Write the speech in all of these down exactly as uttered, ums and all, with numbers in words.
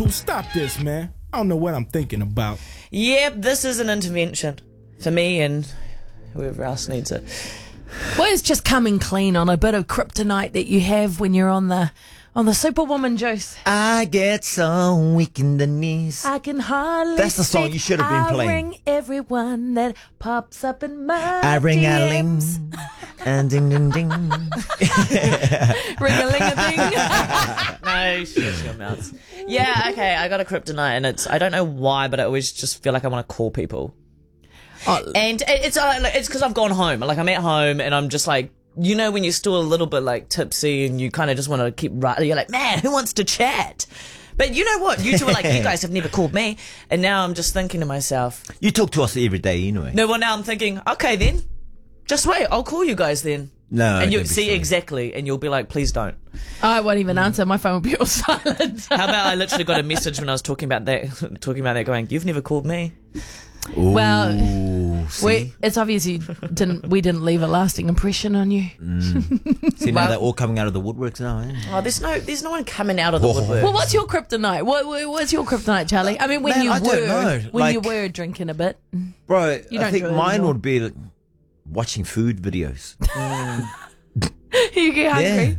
Pooh, stop this, man. I don't know what I'm thinking about. Yep, this is an intervention for me and whoever else needs it. Well, it's just coming clean on a bit of kryptonite that you have when you're on the on the Superwoman juice. I get so weak in the knees. I can hardly That's the song speak. you should have been I playing. I ring everyone that pops up in my I ring a ling D Ms. and ding ding ding. Ring-a-ling-a-ding. No, shut your mouths. Yeah, okay, I got a kryptonite, and it's I don't know why, but I always just feel like I want to call people. Oh, And it's uh, like, it's because I've gone home. Like, I'm at home, and I'm just like, you know, when you're still a little bit like tipsy, and you kind of just want to keep right. You're like, man, who wants to chat? But you know what? You two are like, you guys have never called me, and now I'm just thinking to myself, You talk to us every day anyway. no. Well, now I'm thinking, okay, then, just wait. I'll call you guys then. No, And you don't be see silly. exactly, and you'll be like, please don't. I won't even answer. My phone will be all silent. How about I literally got a message when I was talking about that, talking about that, going, you've never called me. Ooh, Well, see, We, it's obvious you didn't. We didn't leave a lasting impression on you. see now they're all coming out of the woodworks now. Eh? Oh, there's no, there's no one coming out of the Oh. woodwork. Well, what's your kryptonite? What, what, what's your kryptonite, Charlie? I mean, when Man, you I don't were know. when you Like- were drinking a bit, Bro, You I don't think do it mine anymore. would be like, watching food videos. you get hungry.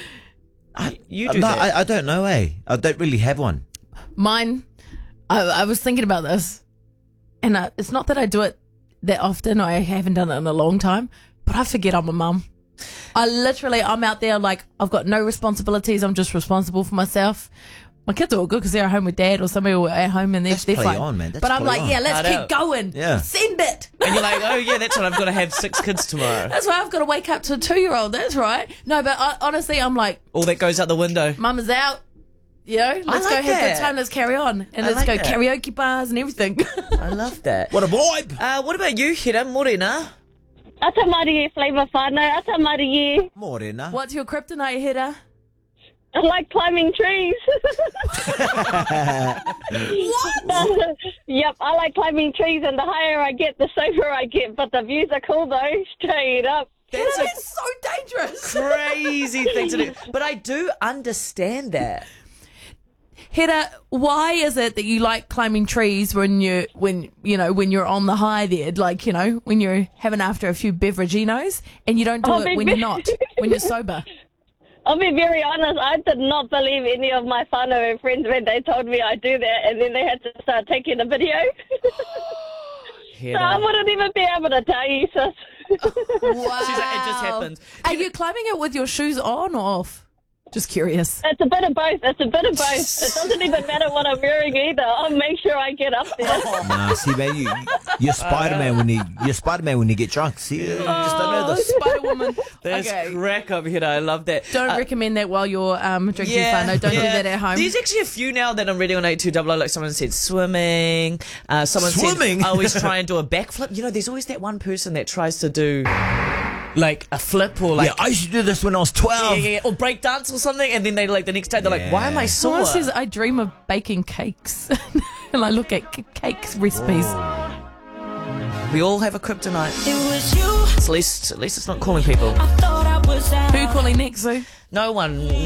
I, You do no, that. I, I don't know, eh? I don't really have one. Mine, I, I was thinking about this, and I, it's not that I do it that often. I haven't done it in a long time, but I forget I'm a mum. I literally, I'm out there like I've got no responsibilities. I'm just responsible for myself. My kids are all good because they're at home with dad or somebody or at home and they're, That's they're play fine. on, man. That's but I'm play like, on. yeah, let's I know. keep going. Yeah. Send it. And you're like, oh yeah, that's right. I've got to have six kids tomorrow. That's why I've got to wake up to a two-year-old. That's right. No, but I, honestly, I'm like, All that goes out the window. mum is out. You know, let's like go have that. good time. Let's carry on. And I let's like go that. karaoke bars and everything. I love that. What a vibe! Uh, what about you, Hira Morena? Ata mariye flavour whānau, ata mariye. Morena. What's your kryptonite, hitter? I like climbing trees. What? Yep, I like climbing trees, and the higher I get, the safer I get. But the views are cool though, straight up. That's That a is so dangerous. crazy thing to do. But I do understand that. Hitter, why is it that you like climbing trees when you when you know when you're on the high there, like you know when you're having after a few beveraginos, and you don't do Oh, it when baby. you're not, when you're sober? I'll be very honest, I did not believe any of my whānau and friends when they told me I do that, and then they had to start taking a video. So I Hira. wouldn't even be able to tell you, sis. Wow. She's like, it just happens. Are you climbing it with your shoes on or off? Just curious. It's a bit of both. It's a bit of both. It doesn't even matter what I'm wearing either. I'll make sure I get up there. Nah, see, man, you, you're Spider-Man when you you're Spider-Man when you get drunk. See, you just don't know Oh, this. Spider Woman. There's Okay. crack up here. I love that. Don't Uh, recommend that while you're um, drinking fun. Don't do that at home. There's actually a few now that I'm reading on eight two double oh. Like someone said swimming. Uh, someone Swimming? said I always try and do a backflip. You know, there's always that one person that tries to do like a flip or like Yeah, I used to do this when I was yeah, twelve. yeah, yeah, or break dance or something, and then they like the next day they're like, why am I Someone sore? says I dream of baking cakes, and I look at c- cakes recipes. We all have a kryptonite. It was you. At least, at least it's not calling people. I thought I was out. Who calling next, Sue? No one.